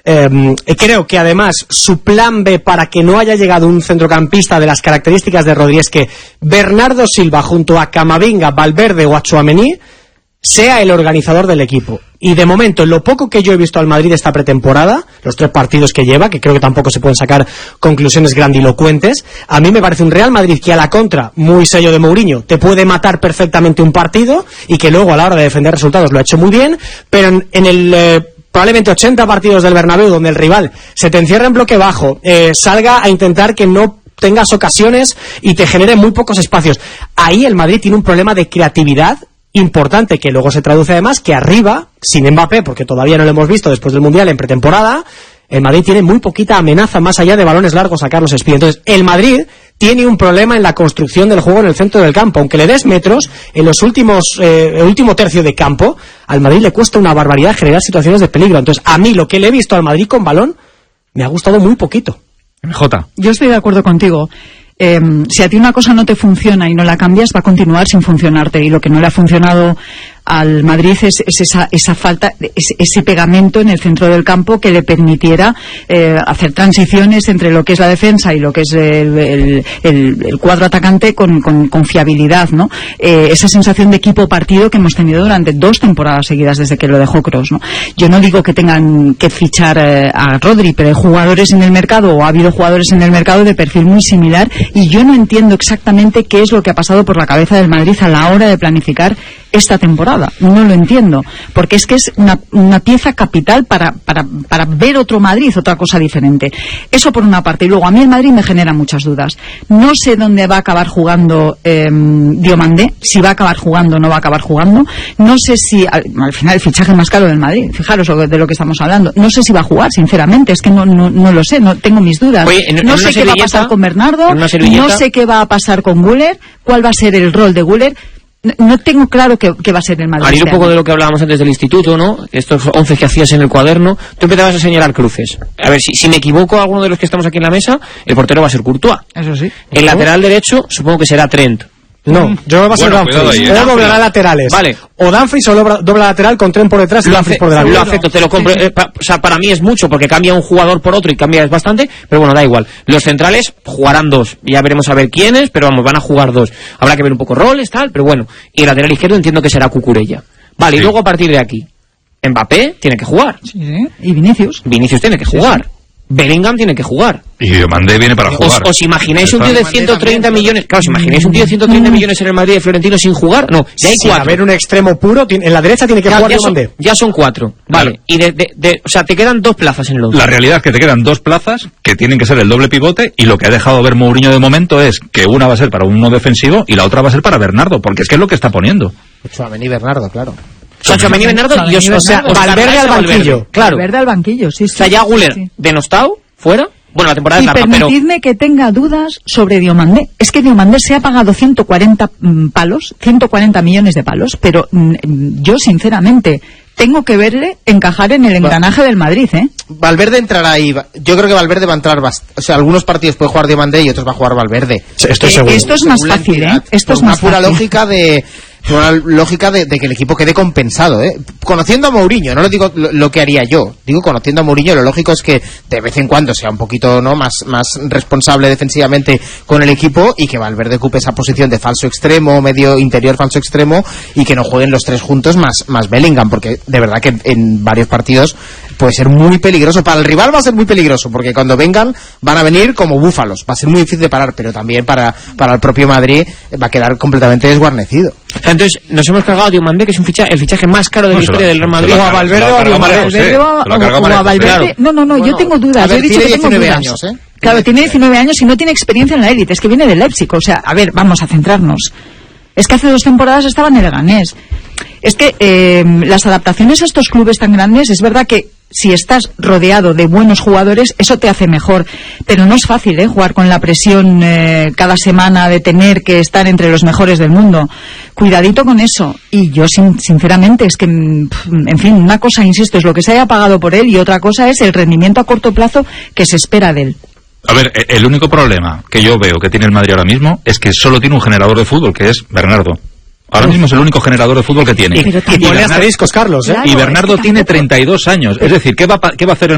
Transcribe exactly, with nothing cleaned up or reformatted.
Eh, creo que además su plan B para que no haya llegado un centrocampista de las características de Rodri es que Bernardo Silva junto a Camavinga, Valverde o a Tchouaméni sea el organizador del equipo. Y de momento, en lo poco que yo he visto al Madrid esta pretemporada, los tres partidos que lleva, que creo que tampoco se pueden sacar conclusiones grandilocuentes, a mí me parece un Real Madrid que a la contra, muy sello de Mourinho, te puede matar perfectamente un partido y que luego a la hora de defender resultados lo ha hecho muy bien, pero en, en el... Eh, probablemente ochenta partidos del Bernabéu donde el rival se te encierra en bloque bajo, eh, salga a intentar que no tengas ocasiones y te genere muy pocos espacios. Ahí el Madrid tiene un problema de creatividad importante, que luego se traduce además que arriba, sin Mbappé, porque todavía no lo hemos visto después del Mundial en pretemporada, el Madrid tiene muy poquita amenaza más allá de balones largos a Carlos Espí. Entonces, el Madrid tiene un problema en la construcción del juego en el centro del campo. Aunque le des metros, en los últimos, eh, el último tercio de campo, al Madrid le cuesta una barbaridad generar situaciones de peligro. Entonces, a mí lo que le he visto al Madrid con balón me ha gustado muy poquito. Jota. Yo estoy de acuerdo contigo. Eh, si a ti una cosa no te funciona y no la cambias, va a continuar sin funcionarte. Y lo que no le ha funcionado al Madrid es, es esa, esa falta, es, ese pegamento en el centro del campo que le permitiera eh, hacer transiciones entre lo que es la defensa y lo que es el, el, el, el cuadro atacante con, con, con fiabilidad, ¿no? Eh, esa sensación de equipo partido que hemos tenido durante dos temporadas seguidas desde que lo dejó Kroos, ¿no? Yo no digo que tengan que fichar eh, a Rodri, pero hay jugadores en el mercado, o ha habido jugadores en el mercado de perfil muy similar, y yo no entiendo exactamente qué es lo que ha pasado por la cabeza del Madrid a la hora de planificar esta temporada. No lo entiendo, porque es que es una, una pieza capital para, para, para ver otro Madrid, otra cosa diferente. Eso por una parte. Y luego a mí el Madrid me genera muchas dudas. No sé dónde va a acabar jugando eh, Diomandé, si va a acabar jugando o no va a acabar jugando. No sé si, al, al final, el fichaje más caro del Madrid, fijaros de lo que estamos hablando. No sé si va a jugar, sinceramente, es que no, no, no lo sé, no tengo mis dudas. Oye, en, no en sé qué va a pasar con Bernardo, no sé qué va a pasar con Güler, cuál va a ser el rol de Güler. No tengo claro qué, qué va a ser el Madrid. Al ir un este poco año. de lo que hablábamos antes del instituto, ¿no? Estos once que hacías en el cuaderno, tú empezabas a señalar cruces. A ver, si, si me equivoco, alguno de los que estamos aquí en la mesa, el portero va a ser Courtois. Eso sí. El lateral derecho, supongo que será Trent. No, yo va a ser Bueno, Dumfries. ahí, O ¿eh? doblará laterales. Vale. O Dumfries o dobla, dobla lateral con Trent por detrás y Lo, Dumfries ace- por delante. lo acepto, te lo compro. Eh, pa- o sea, para mí es mucho, porque cambia un jugador por otro y cambia bastante, pero bueno, da igual. Los centrales jugarán dos. Ya veremos a ver quiénes, pero vamos, van a jugar dos. Habrá que ver un poco roles, tal, pero bueno. Y el lateral izquierdo entiendo que será Cucurella. Vale, Sí. y luego a partir de aquí, Mbappé tiene que jugar. Sí, sí. Y Vinicius. Vinicius tiene que jugar. Bellingham tiene que jugar. Y Diomandé viene para ¿Os, jugar. os imagináis un tío de Está- ciento treinta millones? Claro, ¿os imagináis un tío de ciento treinta millones en el Madrid de Florentino sin jugar? No, ya hay Sin cuatro. haber un extremo puro, tiene- en la derecha tiene que Ya, jugar ya son, Diomandé. ya son cuatro. Vale. Claro. Y de, de, de- o sea, te quedan dos plazas en el once. La realidad es que te quedan dos plazas que tienen que ser el doble pivote, y lo que ha dejado ver Mourinho de momento es que una va a ser para uno defensivo y la otra va a ser para Bernardo, porque es que es lo que está poniendo. Tchouaméni y Bernardo, claro. Sancho Tchouaméni, Bernardo y os, Tchouaméni, o sea, Bernardo. os Valverde cargáis al a Valverde. banquillo. Claro. Verde al banquillo, sí, O sí. sea, ya Güler Sí. denostado, fuera. Bueno, la temporada Y es larga, pero... permitidme que tenga dudas sobre Diomandé. Es que Diomandé se ha pagado ciento cuarenta mm, palos, ciento cuarenta millones de palos, pero mm, yo sinceramente tengo que verle encajar en el engranaje del Madrid, ¿eh? Valverde entrará ahí. Yo creo que Valverde va a entrar bast- O sea, algunos partidos puede jugar Diomandé y otros va a jugar Valverde. Estoy Eh, seguro. esto es más Según la fácil, ¿eh? entidad, Esto por es una más pura fácil. lógica de por una lógica de, de que el equipo quede compensado, ¿eh? Conociendo a Mourinho, no lo digo lo, lo que haría yo, digo conociendo a Mourinho, lo lógico es que de vez en cuando sea un poquito no más más responsable defensivamente con el equipo y que Valverde ocupe esa posición de falso extremo, medio interior falso extremo, y que no jueguen los tres juntos más más Bellingham, porque de verdad que en varios partidos puede ser muy peligroso. Para el rival va a ser muy peligroso, porque cuando vengan van a venir como búfalos, va a ser muy difícil de parar, pero también para, para el propio Madrid va a quedar completamente desguarnecido. O sea, entonces, nos hemos cargado a Diomandé, que es un fichaje, el fichaje más caro de la No, se historia lo- del Real se Madrid. lo O a ha cargado- Valverde se lo ha o a cargado María Diomandé. José, Valverde o- se lo ha o- cargado o María a José. Valverde. No, no, no, yo Bueno, tengo dudas. a ver, Yo he dicho tiene que tengo diecinueve dudas. años, ¿eh? Claro, tiene diecinueve años y no tiene experiencia en la élite. Es que viene del Leipzig. O sea, a ver, vamos a centrarnos. Es que hace dos temporadas estaba en el Leganés. Es que eh, las adaptaciones a estos clubes tan grandes, es verdad que si estás rodeado de buenos jugadores, eso te hace mejor. Pero no es fácil, ¿eh? Jugar con la presión eh, cada semana de tener que estar entre los mejores del mundo. Cuidadito con eso. Y yo, sin, sinceramente, es que, en fin, una cosa, insisto, es lo que se haya pagado por él, y otra cosa es el rendimiento a corto plazo que se espera de él. A ver, e- el único problema que yo veo que tiene el Madrid ahora mismo es que solo tiene un generador de fútbol, que es Bernardo. Ahora mismo es el único generador de fútbol que tiene. Y, y pone Bernardo- asteriscos, Carlos, ¿eh? Claro, y Bernardo es que tiene tampoco- treinta y dos años. Es decir, ¿qué va, pa- qué va a hacer el